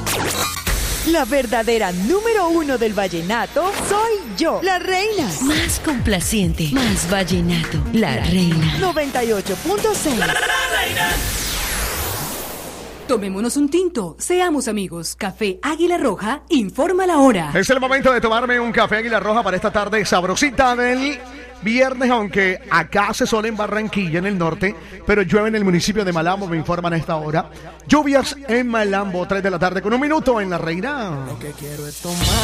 La verdadera número 1 del vallenato soy yo, la reina. Más complaciente, más vallenato, la reina. 98.6. La reina. Tomémonos un tinto, seamos amigos. Café Águila Roja informa la hora. Es el momento de tomarme un café Águila Roja para esta tarde sabrosita del viernes, aunque acá hace sol en Barranquilla, en el norte, pero llueve en el municipio de Malambo, me informan a esta hora. Lluvias en Malambo, 3 de la tarde con 1 minuto en La Reina. Lo que quiero es tomar.